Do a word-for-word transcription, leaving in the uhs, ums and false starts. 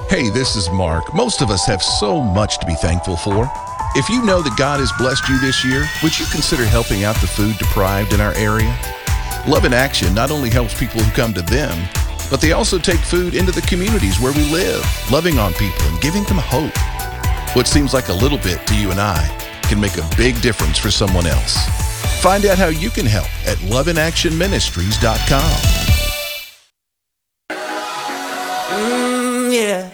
Hey, this is Mark. Most of us have so much to be thankful for. If you know that God has blessed you this year, would you consider helping out the food deprived in our area? Love in Action not only helps people who come to them, but they also take food into the communities where we live, loving on people and giving them hope. What seems like a little bit to you and I can make a big difference for someone else. Find out how you can help at love in action ministries dot com. Mm, yeah.